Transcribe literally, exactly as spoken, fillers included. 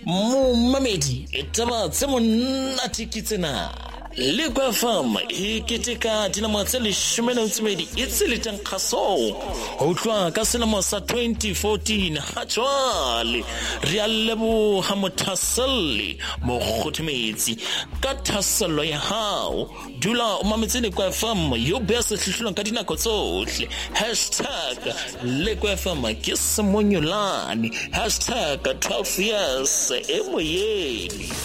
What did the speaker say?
Momamedi etaba tse monate ke tsena le kwa fama e keteka dinamo tse leshome le metso e mebedi e tseletsang kgaso ho tloha ka selemo sa twenty fourteen ha jwale re a leboha mothaselle mokgothametsi ka thasello ya hao dula o mametse le kwa fama yo beha sehlohlolong ka dinako tsohle hashtag le kwa fama ke semonyolane hashtag twelve years e moyeni.